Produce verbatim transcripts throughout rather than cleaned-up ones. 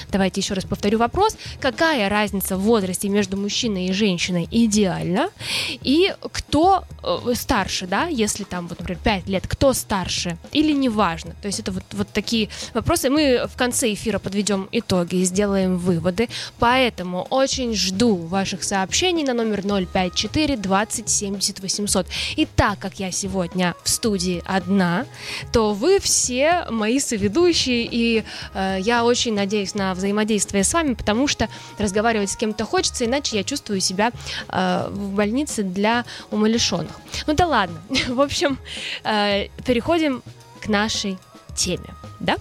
Давайте еще раз повторю вопрос. Какая разница в возрасте между мужчиной и женщиной идеально? И кто э, старше, да, если там, вот, например, пять лет, кто старше или неважно? То есть это вот, вот такие вопросы. Мы в конце эфира подведем итоги и сделаем выводы. Поэтому очень жду ваших сообщений на номер ноль пять четыре двадцать семьдесят восемьсот. И так как я сегодня в студии одна, то вы все мои соведущие, и э, я очень надеюсь на взаимодействие с вами, потому что разговаривать с кем-то хочется, иначе я чувствую себя э, в больнице для умалишенных. Ну да ладно. В общем, э, переходим к нашей теме, да?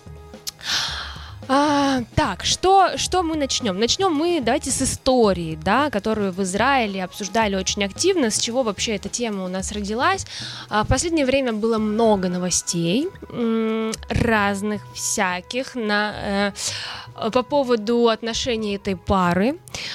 А, так, что, что мы начнем? Начнем мы, давайте, с истории, да, которую в Израиле обсуждали очень активно, с чего вообще эта тема у нас родилась. А, в последнее время было много новостей м- разных, всяких, на, э, по поводу отношений этой пары.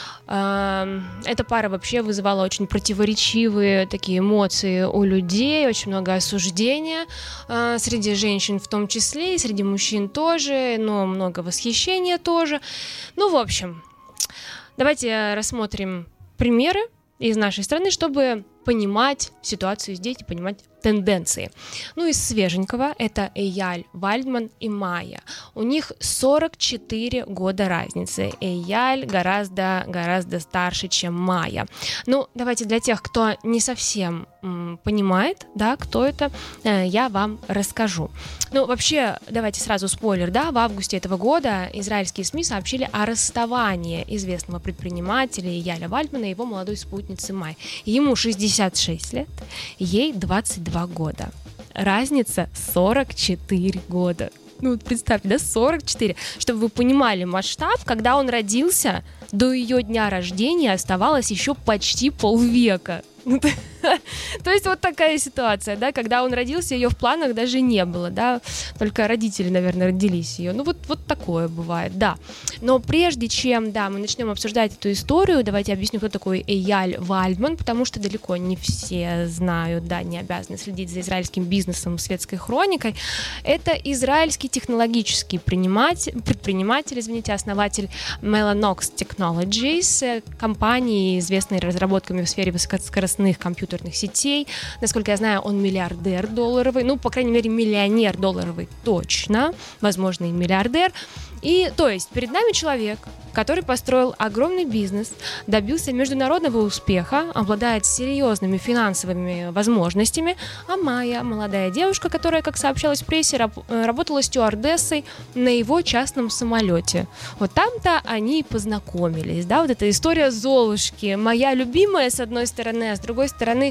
Эта пара вообще вызывала очень противоречивые такие эмоции у людей, очень много осуждения э, среди женщин в том числе, и среди мужчин тоже, но много восхищения тоже. Ну, в общем, давайте рассмотрим примеры из нашей страны, чтобы понимать ситуацию здесь и понимать тенденции. Ну, из свеженького это Эйяль Вальдман и Майя. У них сорок четыре года разницы. Эйяль гораздо, гораздо старше, чем Майя. Ну, давайте для тех, кто не совсем м, понимает, да, кто это, э, я вам расскажу. Ну, вообще, давайте сразу спойлер, да, в августе этого года израильские СМИ сообщили о расставании известного предпринимателя Эйяля Вальдмана и его молодой спутницы Майи. Ему шестьдесят шесть лет, ей двадцать два года. Разница сорок четыре года. Ну, вот представьте, да, сорок четыре. Чтобы вы понимали масштаб, когда он родился, до ее дня рождения оставалось еще почти полвека. То есть вот такая ситуация, да, когда он родился, ее в планах даже не было, да, только родители, наверное, родились ее. Ну вот, вот такое бывает, да. Но прежде чем, да, мы начнем обсуждать эту историю, давайте объясню, кто такой Эйяль Вальдман, потому что далеко не все знают, да, не обязаны следить за израильским бизнесом, светской хроникой. Это израильский технологический предприниматель, предприниматель, извините, основатель Mellanox Technologies, компании, известной разработками в сфере высокоскоростных компьютерных сетей. Насколько я знаю, он миллиардер долларовый, ну, по крайней мере, миллионер долларовый точно, возможно, и миллиардер. И, то есть, перед нами человек, который построил огромный бизнес, добился международного успеха, обладает серьезными финансовыми возможностями, а Майя, молодая девушка, которая, как сообщалось в прессе, раб- работала стюардессой на его частном самолете. Вот там-то они и познакомились, да, вот эта история Золушки, моя любимая с одной стороны, а с другой стороны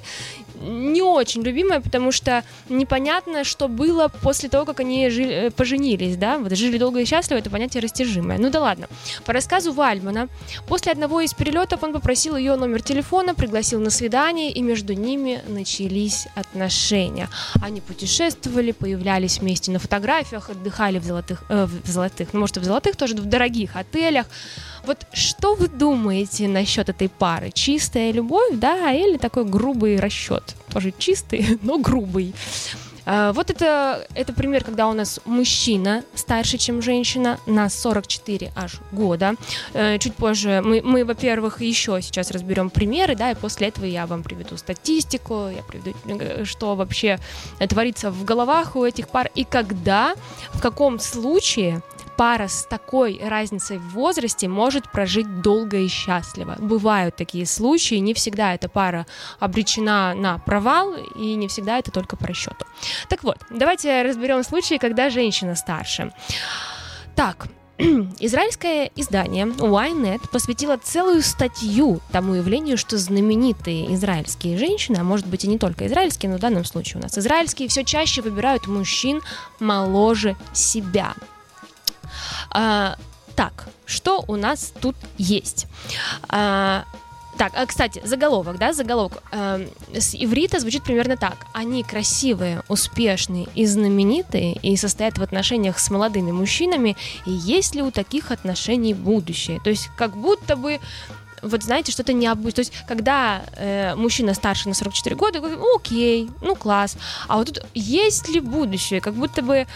не очень любимая, потому что непонятно, что было после того, как они жили, поженились, да, вот жили долго и счастливо, это понятие растяжимое. Ну да ладно. По рассказу Вальдмана, после одного из перелетов он попросил ее номер телефона, пригласил на свидание, и между ними начались отношения. Они путешествовали, появлялись вместе на фотографиях, отдыхали в золотых, э, в золотых, ну может и в золотых тоже, в дорогих отелях. Вот что вы думаете насчет этой пары? Чистая любовь, да, или такой грубый расчет? Тоже чистый, но грубый. Вот это, это пример, когда у нас мужчина старше, чем женщина, на сорок четыре аж года. Чуть позже мы, мы, во-первых, еще сейчас разберем примеры, да, и после этого я вам приведу статистику, я приведу, что вообще творится в головах у этих пар, и когда, в каком случае пара с такой разницей в возрасте может прожить долго и счастливо. Бывают такие случаи, не всегда эта пара обречена на провал, и не всегда это только по расчету. Так вот, давайте разберем случаи, когда женщина старше. Так, израильское издание Ynet посвятило целую статью тому явлению, что знаменитые израильские женщины, а может быть и не только израильские, но в данном случае у нас израильские, все чаще выбирают мужчин моложе себя. А, так, что у нас тут есть? А, так, а, кстати, заголовок, да, заголовок а, с иврита звучит примерно так. Они красивые, успешные и знаменитые, и состоят в отношениях с молодыми мужчинами, и есть ли у таких отношений будущее? То есть как будто бы вот знаете, что-то необычное. То есть, когда э, мужчина старше на сорок четыре года, говорит, окей, ну класс. А вот тут есть ли будущее? Как будто бы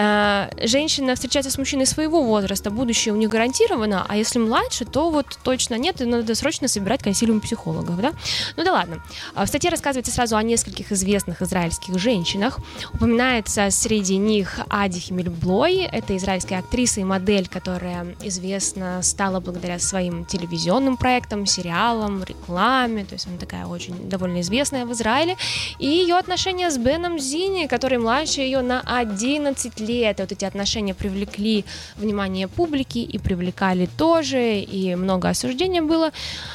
э, женщина встречается с мужчиной своего возраста, будущее у них гарантировано, а если младше, то вот точно нет, и надо срочно собирать консилиум психологов, да? Ну да ладно. В статье рассказывается сразу о нескольких известных израильских женщинах. Упоминается среди них Ади Химмельблой, это израильская актриса и модель, которая известна стала благодаря своим телевизионным проектам, сериалам, рекламе, то есть она такая очень довольно известная в Израиле, и ее отношения с Беном Зини, который младше ее на одиннадцать лет, и вот эти отношения привлекли внимание публики и привлекали тоже, и много осуждения было,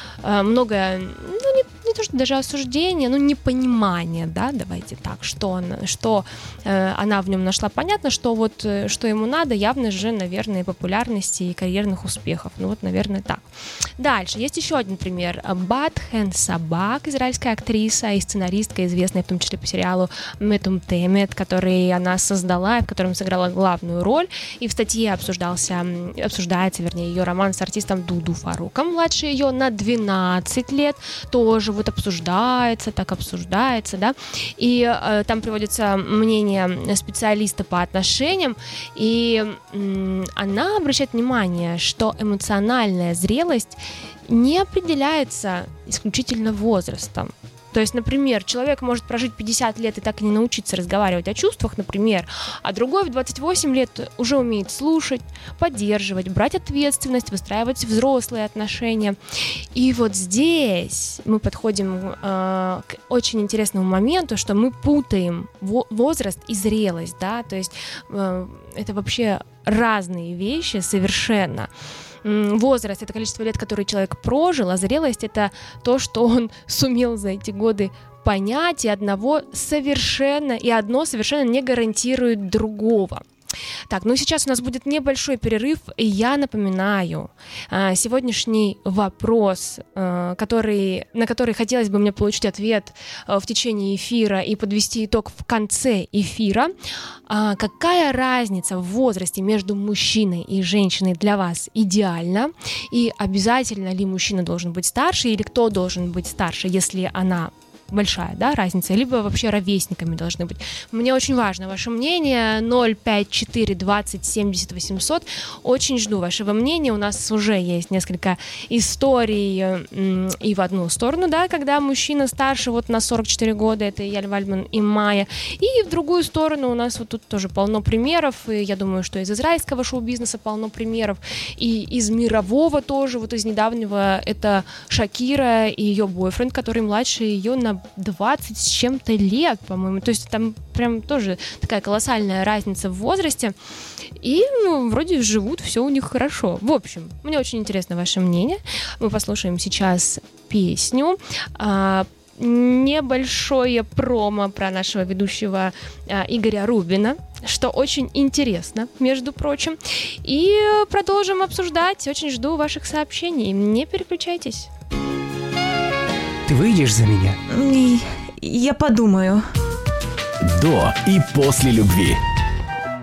много, ну не, не то что даже осуждения, но непонимания, да, давайте так, что она, что э, она в нем нашла. Понятно, что вот что ему надо, явно же, наверное, популярности и карьерных успехов. Ну вот, наверное, так. Дальше есть еще один пример. Бат Хен Сабак, израильская актриса и сценаристка, известная в том числе по сериалу Метумтемет, который она создала и в котором сыграла главную роль. И в статье обсуждался, обсуждается, вернее, ее роман с артистом Дуду Фаруком, младше ее на двенадцать лет, тоже вот обсуждается, так обсуждается, да, и э, там приводится мнение специалиста по отношениям, и э, она обращает внимание, что эмоциональная зрелость не определяется исключительно возрастом. То есть, например, человек может прожить пятьдесят лет и так и не научиться разговаривать о чувствах, например, а другой в двадцать восемь лет уже умеет слушать, поддерживать, брать ответственность, выстраивать взрослые отношения. И вот здесь мы подходим э, к очень интересному моменту, что мы путаем во- возраст и зрелость, да, то есть э, это вообще разные вещи совершенно. Возраст — это количество лет, которые человек прожил, а зрелость — это то, что он сумел за эти годы понять, и одного совершенно, и одно совершенно не гарантирует другого. Так, ну сейчас у нас будет небольшой перерыв, и я напоминаю сегодняшний вопрос, который, на который хотелось бы мне получить ответ в течение эфира и подвести итог в конце эфира. Какая разница в возрасте между мужчиной и женщиной для вас идеальна? И обязательно ли мужчина должен быть старше, или кто должен быть старше, если она большая, да, разница, либо вообще ровесниками должны быть. Мне очень важно ваше мнение. Ноль пять четыре двадцать семьдесят восемьсот. Очень жду вашего мнения. У нас уже есть несколько историй и в одну сторону, да, когда мужчина старше вот на сорок четыре года, это Яль Вальдман и Майя, и в другую сторону у нас вот тут тоже полно примеров, и я думаю, что из израильского шоу-бизнеса полно примеров, и из мирового тоже, вот из недавнего, это Шакира и ее бойфренд, который младше ее на двадцать с чем-то лет, по-моему. То есть там прям тоже такая колоссальная разница в возрасте. И ну, вроде живут, все у них хорошо. В общем, мне очень интересно ваше мнение. Мы послушаем сейчас песню. А, небольшое промо про нашего ведущего а, Игоря Рубина, что очень интересно, между прочим. И продолжим обсуждать. Очень жду ваших сообщений. Не переключайтесь. Ты выйдешь за меня? Я подумаю. До и после любви.